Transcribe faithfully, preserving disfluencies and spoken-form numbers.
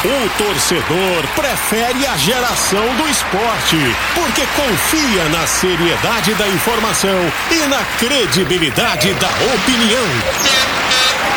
O torcedor prefere a geração do esporte, porque confia na seriedade da informação e na credibilidade da opinião.